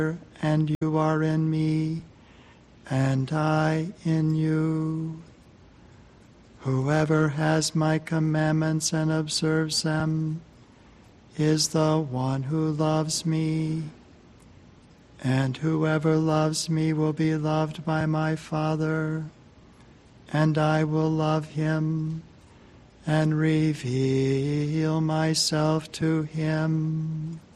and you are in me, and I in you. Whoever has my commandments and observes them is the one who loves me. And whoever loves me will be loved by my Father, and I will love him and reveal myself to him.